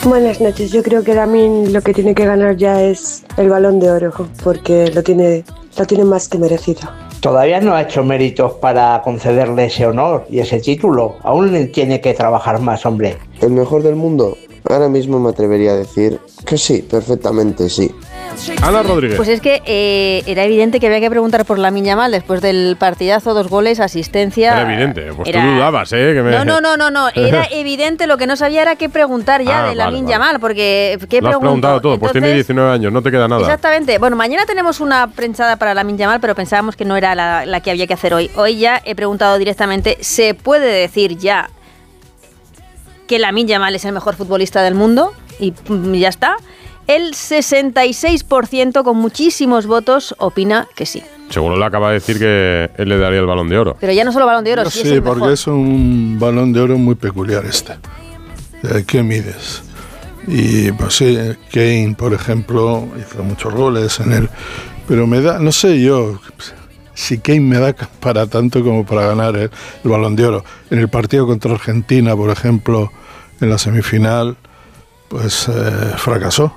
Buenas noches. Yo creo que Lamine lo que tiene que ganar ya es el Balón de Oro, porque lo tiene más que merecido. Todavía no ha hecho méritos para concederle ese honor y ese título. Aún tiene que trabajar más, hombre. ¿El mejor del mundo? Ahora mismo me atrevería a decir que sí, perfectamente sí. Ana Rodríguez. Pues es que era evidente que había que preguntar por Lamine Yamal después del partidazo, 2 goles, asistencia. Era evidente, pues tú dudabas, ¿eh? No. Era evidente, lo que no sabía era qué preguntar ya de Lamine Yamal, porque ¿qué lo has preguntado todo. Entonces, pues tiene 19 años, no te queda nada. Exactamente. Bueno, mañana tenemos una prensada para Lamine Yamal, pero pensábamos que no era la que había que hacer hoy. Hoy ya he preguntado directamente, ¿se puede decir ya que Lamine Yamal es el mejor futbolista del mundo? Y ya está. El 66% con muchísimos votos opina que sí. Seguro le acaba de decir que él le daría el Balón de Oro. Pero ya no solo Balón de Oro, sí es el mejor. Porque es un Balón de Oro muy peculiar este. ¿Qué mides? Y pues sí, Kane, por ejemplo, hizo muchos goles en él. Pero me da, no sé yo, si Kane me da para tanto como para ganar el Balón de Oro. En el partido contra Argentina, por ejemplo, en la semifinal, pues fracasó.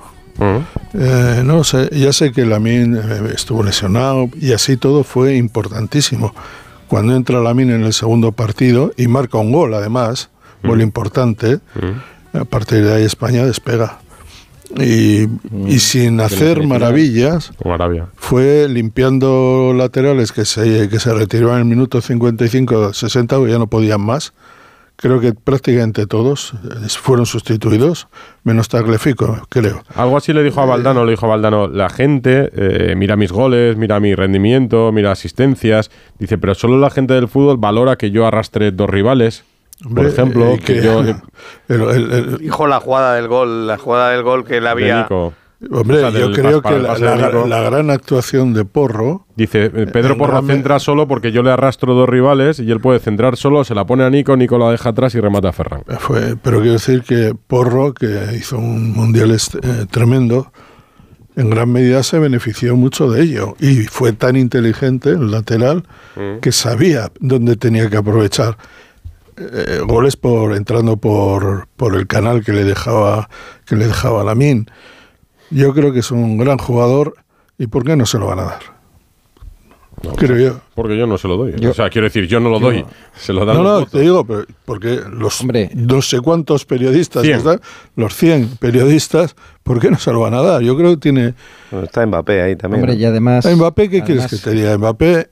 No sé, ya sé que Lamine estuvo lesionado y así todo fue importantísimo. Cuando entra Lamine en el segundo partido y marca un gol, además, gol importante, a partir de ahí España despega. Y sin hacer maravillas, fue limpiando laterales que se retiraban en el minuto 55-60, ya no podían más. Creo que prácticamente todos fueron sustituidos, menos Tagliafico, creo. Algo así le dijo a Valdano, la gente mira mis goles, mira mi rendimiento, mira asistencias, dice, pero solo la gente del fútbol valora que yo arrastre 2 rivales, por ejemplo, que yo... Dijo la jugada del gol que él había... Hombre, o sea, yo creo que la gran actuación de Porro... Dice, Pedro Porro centra solo porque yo le arrastro 2 rivales y él puede centrar solo, se la pone a Nico la deja atrás y remata a Ferran. Pero quiero decir que Porro, que hizo un mundial tremendo, en gran medida se benefició mucho de ello. Y fue tan inteligente, el lateral, que sabía dónde tenía que aprovechar. Goles entrando por el canal que le dejaba Lamine. Yo creo que es un gran jugador y ¿por qué no se lo van a dar? No, creo yo. Porque yo no se lo doy. O sea, quiero decir, yo no lo doy. Se lo dan te digo, porque los no sé cuántos periodistas, 100. Los 100 periodistas, ¿por qué no se lo van a dar? Yo creo que tiene... Bueno, está Mbappé ahí también. Hombre, y además... ¿A Mbappé qué quieres que te diga? Mbappé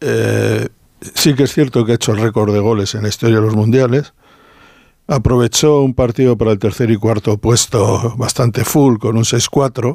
sí que es cierto que ha hecho el récord de goles en la historia de los mundiales. Aprovechó un partido para el tercer y cuarto puesto bastante full, con un 6-4.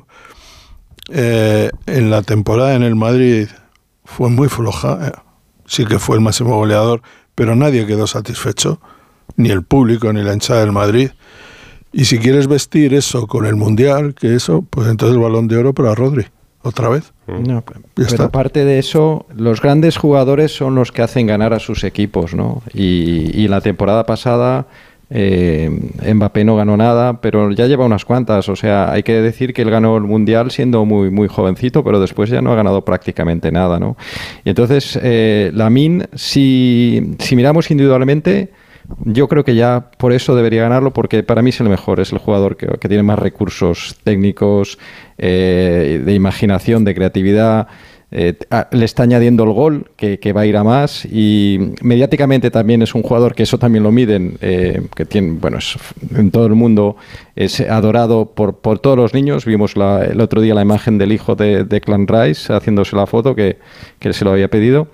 En la temporada en el Madrid fue muy floja. Sí que fue el máximo goleador, pero nadie quedó satisfecho, ni el público, ni la hinchada del Madrid. Y si quieres vestir eso con el Mundial, que eso, pues entonces el Balón de Oro para Rodri, otra vez. No, pero aparte de eso, los grandes jugadores son los que hacen ganar a sus equipos, ¿no? Y la temporada pasada... Mbappé no ganó nada, pero ya lleva unas cuantas. O sea, hay que decir que él ganó el Mundial siendo muy, muy jovencito, pero después ya no ha ganado prácticamente nada, ¿no? Y entonces, Lamine, si miramos individualmente, yo creo que ya por eso debería ganarlo, porque para mí es el mejor, es el jugador que tiene más recursos técnicos, de imaginación, de creatividad. Le está añadiendo el gol que va a ir a más, y mediáticamente también es un jugador que eso también lo miden, que tiene, en todo el mundo es adorado por todos los niños. Vimos el otro día la imagen del hijo de Declan Rice haciéndose la foto que él se lo había pedido.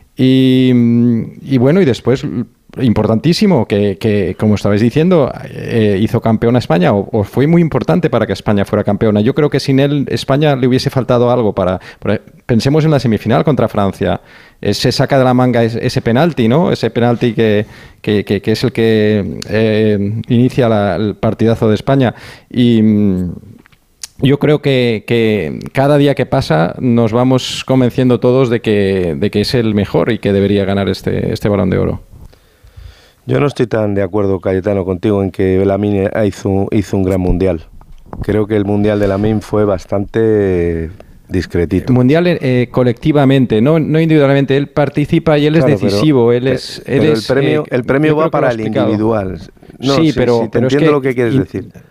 Y bueno, y después importantísimo que como estabais diciendo, hizo campeona a España, o fue muy importante para que España fuera campeona. Yo creo que sin él España le hubiese faltado algo pensemos en la semifinal contra Francia. Se saca de la manga ese penalti, ¿no? Ese penalti que es el que inicia el partidazo de España. Y yo creo que cada día que pasa nos vamos convenciendo todos de que es el mejor y que debería ganar este Balón de Oro. Yo no estoy tan de acuerdo, Cayetano, contigo en que Lamine hizo un gran mundial. Creo que el mundial de Lamine fue bastante discretito. Mundial colectivamente, no individualmente. Él participa y él es decisivo. El premio va para el individual. No, sí, pero te entiendo lo que quieres decir.